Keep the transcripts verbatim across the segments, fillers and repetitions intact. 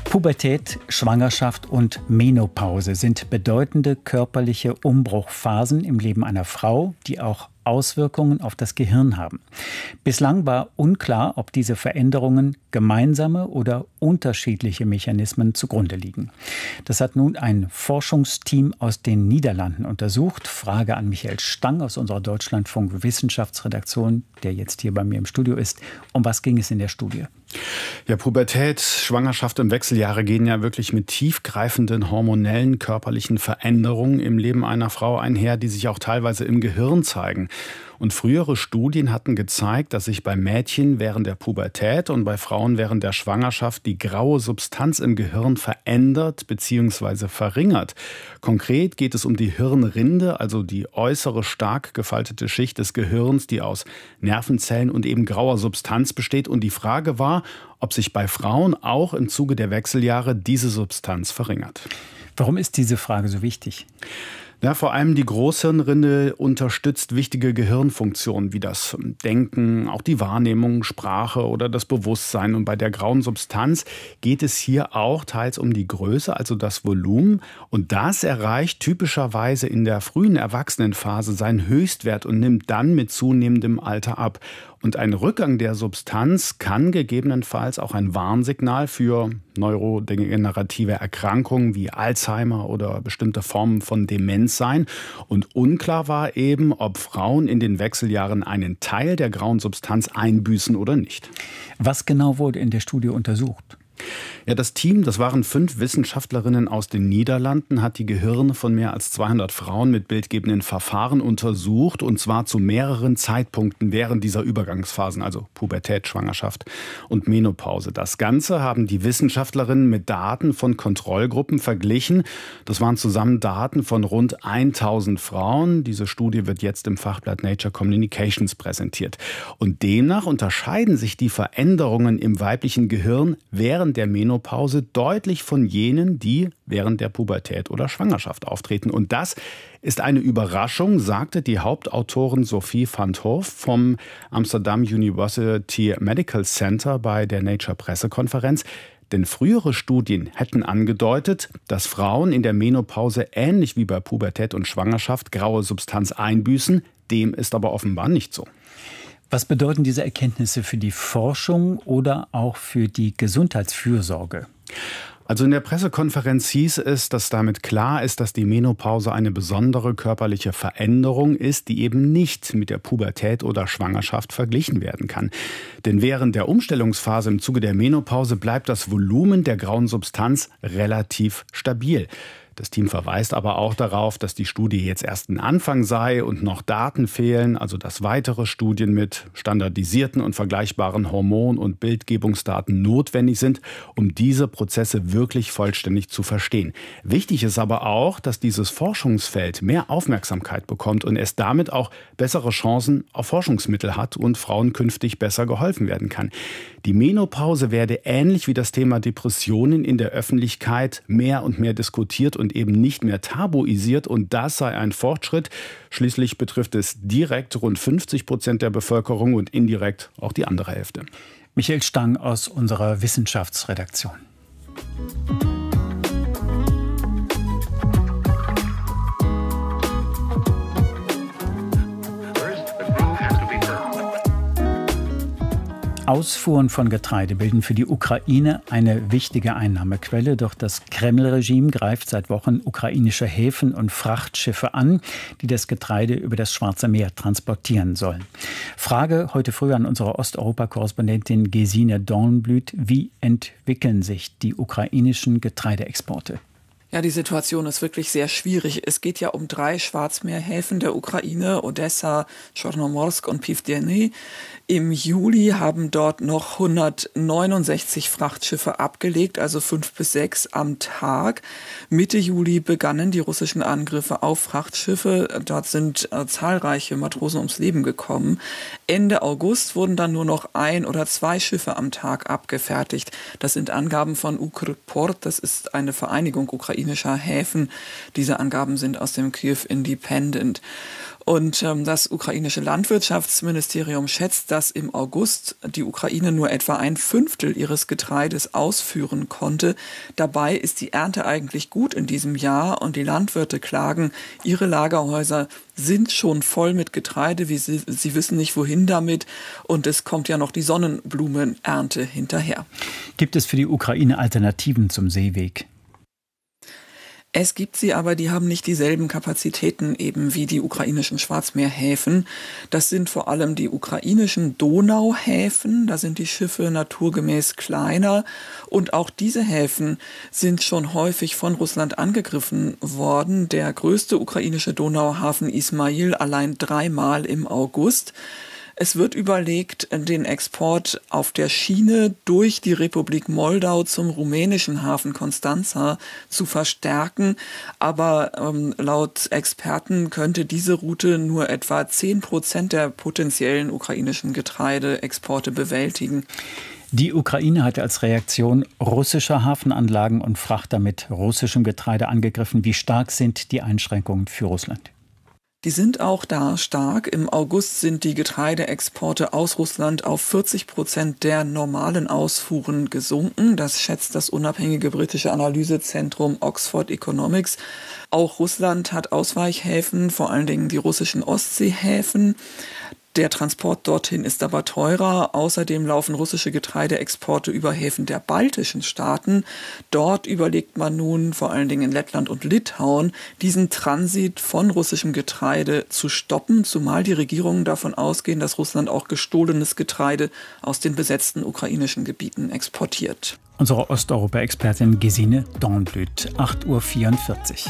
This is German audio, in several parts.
Pubertät, Schwangerschaft und Menopause sind bedeutende körperliche Umbruchphasen im Leben einer Frau, die auch Auswirkungen auf das Gehirn haben. Bislang war unklar, ob diese Veränderungen gemeinsame oder unterschiedliche Mechanismen zugrunde liegen. Das hat nun ein Forschungsteam aus den Niederlanden untersucht. Frage an Michael Stang aus unserer Deutschlandfunk-Wissenschaftsredaktion, der jetzt hier bei mir im Studio ist. Um was ging es in der Studie? Ja, Pubertät, Schwangerschaft und Wechseljahre gehen ja wirklich mit tiefgreifenden hormonellen, körperlichen Veränderungen im Leben einer Frau einher, die sich auch teilweise im Gehirn zeigen. Und frühere Studien hatten gezeigt, dass sich bei Mädchen während der Pubertät und bei Frauen während der Schwangerschaft die graue Substanz im Gehirn verändert bzw. verringert. Konkret geht es um die Hirnrinde, also die äußere stark gefaltete Schicht des Gehirns, die aus Nervenzellen und eben grauer Substanz besteht. Und die Frage war, ob sich bei Frauen auch im Zuge der Wechseljahre diese Substanz verringert. Warum ist diese Frage so wichtig? Ja, vor allem die Großhirnrinde unterstützt wichtige Gehirnfunktionen wie das Denken, auch die Wahrnehmung, Sprache oder das Bewusstsein. Und bei der grauen Substanz geht es hier auch teils um die Größe, also das Volumen. Und das erreicht typischerweise in der frühen Erwachsenenphase seinen Höchstwert und nimmt dann mit zunehmendem Alter ab. Und ein Rückgang der Substanz kann gegebenenfalls auch ein Warnsignal für neurodegenerative Erkrankungen wie Alzheimer oder bestimmte Formen von Demenz sein. Und unklar war eben, ob Frauen in den Wechseljahren einen Teil der grauen Substanz einbüßen oder nicht. Was genau wurde in der Studie untersucht? Ja, das Team, das waren fünf Wissenschaftlerinnen aus den Niederlanden, hat die Gehirne von mehr als zweihundert Frauen mit bildgebenden Verfahren untersucht, und zwar zu mehreren Zeitpunkten während dieser Übergangsphasen, also Pubertät, Schwangerschaft und Menopause. Das Ganze haben die Wissenschaftlerinnen mit Daten von Kontrollgruppen verglichen. Das waren zusammen Daten von rund tausend Frauen. Diese Studie wird jetzt im Fachblatt Nature Communications präsentiert. Und demnach unterscheiden sich die Veränderungen im weiblichen Gehirn während der Menopause deutlich von jenen, die während der Pubertät oder Schwangerschaft auftreten. Und das ist eine Überraschung, sagte die Hauptautorin Sophie van 't Hoof vom Amsterdam University Medical Center bei der Nature-Pressekonferenz. Denn frühere Studien hätten angedeutet, dass Frauen in der Menopause ähnlich wie bei Pubertät und Schwangerschaft graue Substanz einbüßen. Dem ist aber offenbar nicht so. Was bedeuten diese Erkenntnisse für die Forschung oder auch für die Gesundheitsfürsorge? Also in der Pressekonferenz hieß es, dass damit klar ist, dass die Menopause eine besondere körperliche Veränderung ist, die eben nicht mit der Pubertät oder Schwangerschaft verglichen werden kann. Denn während der Umstellungsphase im Zuge der Menopause bleibt das Volumen der grauen Substanz relativ stabil. Das Team verweist aber auch darauf, dass die Studie jetzt erst ein Anfang sei und noch Daten fehlen, also dass weitere Studien mit standardisierten und vergleichbaren Hormon- und Bildgebungsdaten notwendig sind, um diese Prozesse wirklich vollständig zu verstehen. Wichtig ist aber auch, dass dieses Forschungsfeld mehr Aufmerksamkeit bekommt und es damit auch bessere Chancen auf Forschungsmittel hat und Frauen künftig besser geholfen werden kann. Die Menopause werde ähnlich wie das Thema Depressionen in der Öffentlichkeit mehr und mehr diskutiert und und eben nicht mehr tabuisiert, und das sei ein Fortschritt. Schließlich betrifft es direkt rund fünfzig Prozent der Bevölkerung und indirekt auch die andere Hälfte. Michael Stang aus unserer Wissenschaftsredaktion. Ausfuhren von Getreide bilden für die Ukraine eine wichtige Einnahmequelle. Doch das Kreml-Regime greift seit Wochen ukrainische Häfen und Frachtschiffe an, die das Getreide über das Schwarze Meer transportieren sollen. Frage heute früh an unsere Osteuropa-Korrespondentin Gesine Dornblüt: Wie entwickeln sich die ukrainischen Getreideexporte? Ja, die Situation ist wirklich sehr schwierig. Es geht ja um drei Schwarzmeerhäfen der Ukraine: Odessa, Chornomorsk und Pivdeny. Im Juli haben dort noch hundertneunundsechzig Frachtschiffe abgelegt, also fünf bis sechs am Tag. Mitte Juli begannen die russischen Angriffe auf Frachtschiffe. Dort sind äh, zahlreiche Matrosen ums Leben gekommen. Ende August wurden dann nur noch ein oder zwei Schiffe am Tag abgefertigt. Das sind Angaben von Ukrport, das ist eine Vereinigung ukrainischer ukrainischer Häfen. Diese Angaben sind aus dem Kyiv Independent. Und ähm, das ukrainische Landwirtschaftsministerium schätzt, dass im August die Ukraine nur etwa ein Fünftel ihres Getreides ausführen konnte. Dabei ist die Ernte eigentlich gut in diesem Jahr und die Landwirte klagen, ihre Lagerhäuser sind schon voll mit Getreide, wie sie, sie wissen nicht wohin damit und es kommt ja noch die Sonnenblumenernte hinterher. Gibt es für die Ukraine Alternativen zum Seeweg? Es gibt sie, aber die haben nicht dieselben Kapazitäten eben wie die ukrainischen Schwarzmeerhäfen. Das sind vor allem die ukrainischen Donauhäfen. Da sind die Schiffe naturgemäß kleiner. Und auch diese Häfen sind schon häufig von Russland angegriffen worden. Der größte ukrainische Donauhafen Ismail allein dreimal im August. Es wird überlegt, den Export auf der Schiene durch die Republik Moldau zum rumänischen Hafen Constanța zu verstärken. Aber ähm, laut Experten könnte diese Route nur etwa zehn Prozent der potenziellen ukrainischen Getreideexporte bewältigen. Die Ukraine hatte als Reaktion russischer Hafenanlagen und Frachter mit russischem Getreide angegriffen. Wie stark sind die Einschränkungen für Russland? Die sind auch da stark. Im August sind die Getreideexporte aus Russland auf vierzig Prozent der normalen Ausfuhren gesunken. Das schätzt das unabhängige britische Analysezentrum Oxford Economics. Auch Russland hat Ausweichhäfen, vor allen Dingen die russischen Ostseehäfen. Der Transport dorthin ist aber teurer. Außerdem laufen russische Getreideexporte über Häfen der baltischen Staaten. Dort überlegt man nun, vor allen Dingen in Lettland und Litauen, diesen Transit von russischem Getreide zu stoppen, zumal die Regierungen davon ausgehen, dass Russland auch gestohlenes Getreide aus den besetzten ukrainischen Gebieten exportiert. Unsere Osteuropa-Expertin Gesine Dornblüt, acht Uhr vierundvierzig.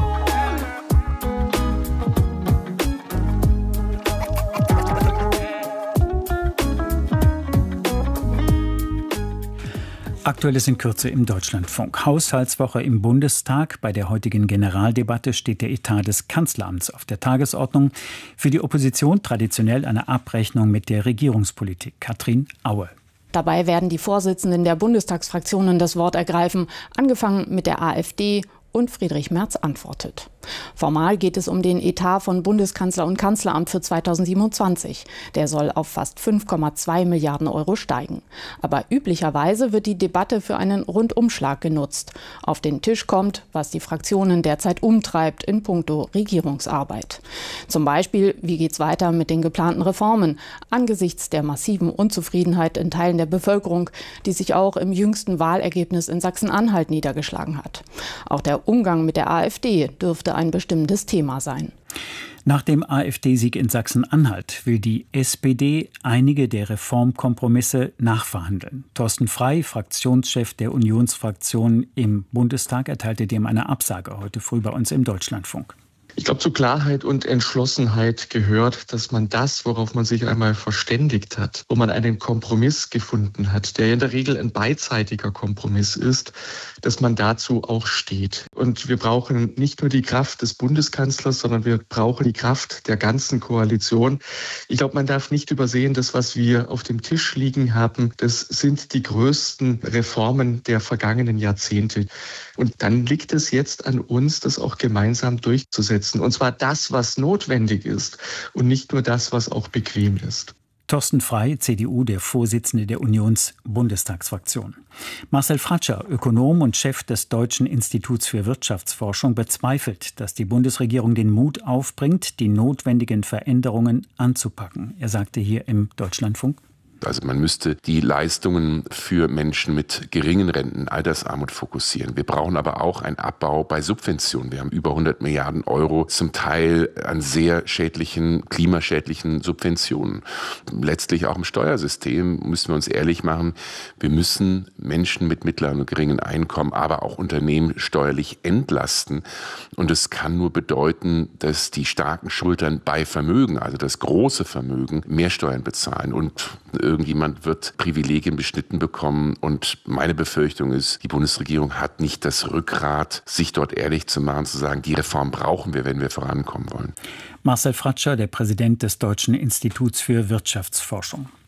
Aktuelles in Kürze im Deutschlandfunk. Haushaltswoche im Bundestag. Bei der heutigen Generaldebatte steht der Etat des Kanzleramts auf der Tagesordnung. Für die Opposition traditionell eine Abrechnung mit der Regierungspolitik. Katrin Aue. Dabei werden die Vorsitzenden der Bundestagsfraktionen das Wort ergreifen, angefangen mit der AfD. Und Friedrich Merz antwortet. Formal geht es um den Etat von Bundeskanzler und Kanzleramt für zweitausendsiebenundzwanzig. Der soll auf fast fünf Komma zwei Milliarden Euro steigen. Aber üblicherweise wird die Debatte für einen Rundumschlag genutzt. Auf den Tisch kommt, was die Fraktionen derzeit umtreibt in puncto Regierungsarbeit. Zum Beispiel, wie geht's weiter mit den geplanten Reformen angesichts der massiven Unzufriedenheit in Teilen der Bevölkerung, die sich auch im jüngsten Wahlergebnis in Sachsen-Anhalt niedergeschlagen hat. Auch der Umgang mit der AfD dürfte ein bestimmendes Thema sein. Nach dem AfD-Sieg in Sachsen-Anhalt will die S P D einige der Reformkompromisse nachverhandeln. Thorsten Frey, Fraktionschef der Unionsfraktion im Bundestag, erteilte dem eine Absage heute früh bei uns im Deutschlandfunk. Ich glaube, zu Klarheit und Entschlossenheit gehört, dass man das, worauf man sich einmal verständigt hat, wo man einen Kompromiss gefunden hat, der in der Regel ein beidseitiger Kompromiss ist, dass man dazu auch steht. Und wir brauchen nicht nur die Kraft des Bundeskanzlers, sondern wir brauchen die Kraft der ganzen Koalition. Ich glaube, man darf nicht übersehen, das, was wir auf dem Tisch liegen haben, das sind die größten Reformen der vergangenen Jahrzehnte. Und dann liegt es jetzt an uns, das auch gemeinsam durchzusetzen. Und zwar das, was notwendig ist und nicht nur das, was auch bequem ist. Thorsten Frey, C D U, der Vorsitzende der Unions-Bundestagsfraktion. Marcel Fratscher, Ökonom und Chef des Deutschen Instituts für Wirtschaftsforschung, bezweifelt, dass die Bundesregierung den Mut aufbringt, die notwendigen Veränderungen anzupacken. Er sagte hier im Deutschlandfunk: Also man müsste die Leistungen für Menschen mit geringen Renten, Altersarmut fokussieren. Wir brauchen aber auch einen Abbau bei Subventionen. Wir haben über hundert Milliarden Euro, zum Teil an sehr schädlichen, klimaschädlichen Subventionen. Letztlich auch im Steuersystem müssen wir uns ehrlich machen. Wir müssen Menschen mit mittleren und geringen Einkommen, aber auch Unternehmen steuerlich entlasten. Und es kann nur bedeuten, dass die starken Schultern bei Vermögen, also das große Vermögen, mehr Steuern bezahlen. Und irgendjemand wird Privilegien beschnitten bekommen. Und meine Befürchtung ist, die Bundesregierung hat nicht das Rückgrat, sich dort ehrlich zu machen, zu sagen, die Reform brauchen wir, wenn wir vorankommen wollen. Marcel Fratscher, der Präsident des Deutschen Instituts für Wirtschaftsforschung.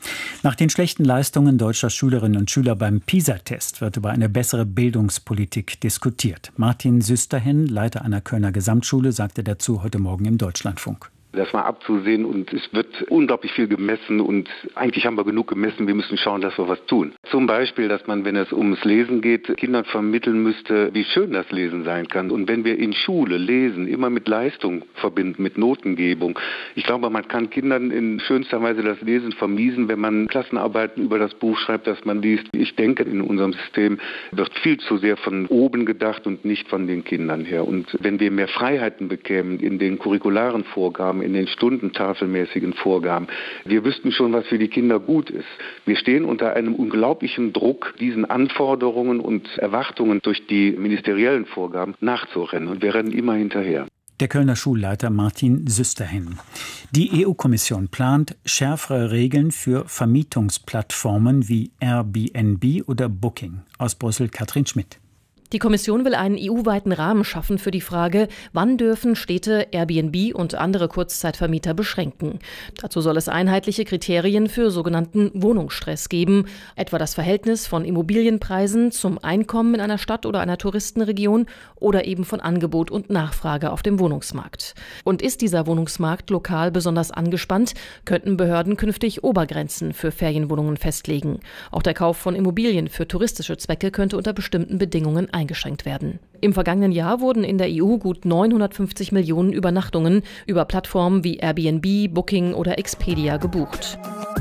Nach den schlechten Leistungen deutscher Schülerinnen und Schüler beim PISA-Test wird über eine bessere Bildungspolitik diskutiert. Martin Süsterhen, Leiter einer Kölner Gesamtschule, sagte dazu heute Morgen im Deutschlandfunk. Das war abzusehen und es wird unglaublich viel gemessen und eigentlich haben wir genug gemessen, wir müssen schauen, dass wir was tun. Zum Beispiel, dass man, wenn es ums Lesen geht, Kindern vermitteln müsste, wie schön das Lesen sein kann. Und wenn wir in Schule Lesen immer mit Leistung verbinden, mit Notengebung, ich glaube, man kann Kindern in schönster Weise das Lesen vermiesen, wenn man Klassenarbeiten über das Buch schreibt, das man liest. Ich denke, in unserem System wird viel zu sehr von oben gedacht und nicht von den Kindern her. Und wenn wir mehr Freiheiten bekämen in den curricularen Vorgaben, in den stundentafelmäßigen Vorgaben. Wir wüssten schon, was für die Kinder gut ist. Wir stehen unter einem unglaublichen Druck, diesen Anforderungen und Erwartungen durch die ministeriellen Vorgaben nachzurennen. Und wir rennen immer hinterher. Der Kölner Schulleiter Martin Süsterhen. Die E U-Kommission plant schärfere Regeln für Vermietungsplattformen wie Airbnb oder Booking. Aus Brüssel Katrin Schmidt. Die Kommission will einen E U-weiten Rahmen schaffen für die Frage, wann dürfen Städte Airbnb und andere Kurzzeitvermieter beschränken. Dazu soll es einheitliche Kriterien für sogenannten Wohnungsstress geben, etwa das Verhältnis von Immobilienpreisen zum Einkommen in einer Stadt oder einer Touristenregion oder eben von Angebot und Nachfrage auf dem Wohnungsmarkt. Und ist dieser Wohnungsmarkt lokal besonders angespannt, könnten Behörden künftig Obergrenzen für Ferienwohnungen festlegen. Auch der Kauf von Immobilien für touristische Zwecke könnte unter bestimmten Bedingungen eingeschränkt werden. Im vergangenen Jahr wurden in der E U gut neunhundertfünfzig Millionen Übernachtungen über Plattformen wie Airbnb, Booking oder Expedia gebucht.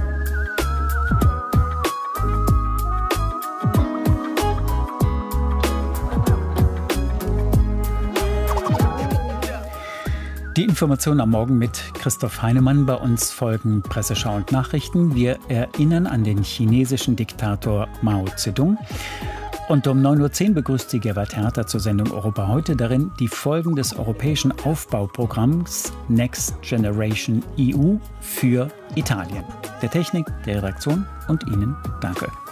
Die Information am Morgen mit Christoph Heinemann. Bei uns folgen Presseschau und Nachrichten. Wir erinnern an den chinesischen Diktator Mao Zedong. Und um neun Uhr zehn begrüßt sie Gerhard Herter zur Sendung Europa heute. Darin die Folgen des europäischen Aufbauprogramms Next Generation E U für Italien. Der Technik, der Redaktion und Ihnen danke.